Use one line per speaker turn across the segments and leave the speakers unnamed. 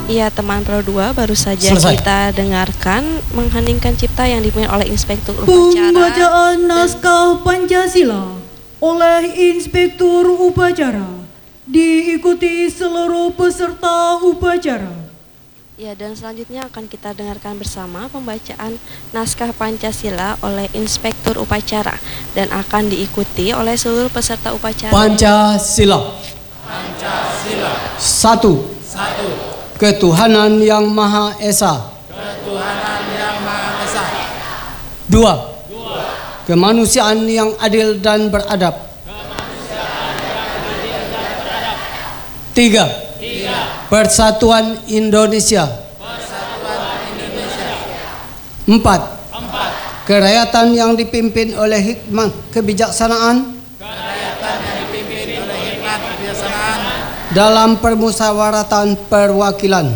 Iya teman Pro 2, baru saja
Selesai.
kita dengarkan mengheningkan cipta yang dipimpin oleh Inspektur Upacara.
Pembacaan naskah Pancasila oleh Inspektur Upacara diikuti seluruh peserta upacara.
Ya, dan selanjutnya akan kita dengarkan bersama pembacaan naskah Pancasila oleh Inspektur Upacara dan akan diikuti oleh seluruh peserta upacara.
Pancasila.
Pancasila.
Satu.
Satu.
Ketuhanan yang Maha Esa.
Ketuhanan yang Maha Esa.
Dua. Kemanusiaan yang adil dan beradab. Tiga. Persatuan Indonesia. Empat. Kerakyatan yang dipimpin oleh hikmah kebijaksanaan dalam permusyawaratan perwakilan.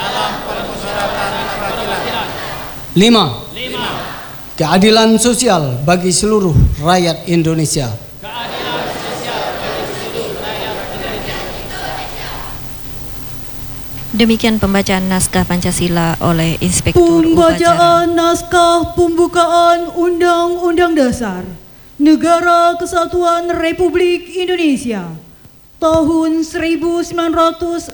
Lima. Keadilan sosial bagi seluruh rakyat Indonesia.
Demikian pembacaan naskah Pancasila oleh Inspektur Upacara.
Pembacaan naskah pembukaan Undang-Undang Dasar Negara Kesatuan Republik Indonesia tahun 1945.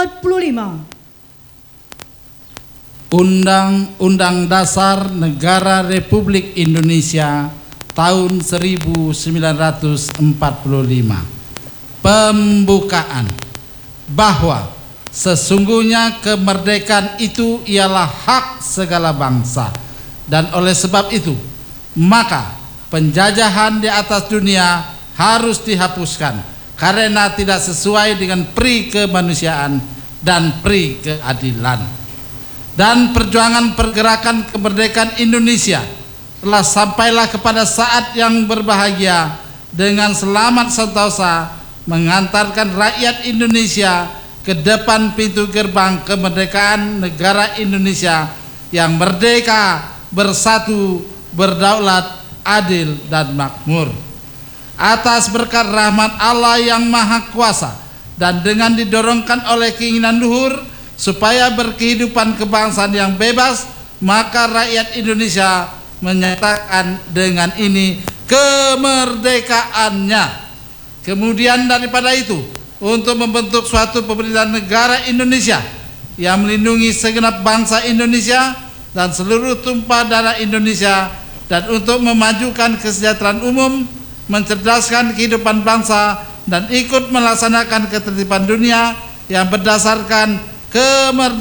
Undang-Undang Dasar Negara Republik Indonesia tahun 1945. Pembukaan. Bahwa sesungguhnya kemerdekaan itu ialah hak segala bangsa, dan oleh sebab itu maka penjajahan di atas dunia harus dihapuskan karena tidak sesuai dengan pri kemanusiaan dan pri keadilan. Dan perjuangan pergerakan kemerdekaan Indonesia telah sampailah kepada saat yang berbahagia dengan selamat sentosa mengantarkan rakyat Indonesia ke depan pintu gerbang kemerdekaan negara Indonesia yang merdeka, bersatu, berdaulat, adil, dan makmur. Atas berkat rahmat Allah yang Maha Kuasa dan dengan didorongkan oleh keinginan luhur supaya berkehidupan kebangsaan yang bebas, maka rakyat Indonesia menyatakan dengan ini kemerdekaannya. Kemudian daripada itu, untuk membentuk suatu pemerintahan negara Indonesia yang melindungi segenap bangsa Indonesia dan seluruh tumpah darah Indonesia, dan untuk memajukan kesejahteraan umum, mencerdaskan kehidupan bangsa, dan ikut melaksanakan ketertiban dunia yang berdasarkan kemerdekaan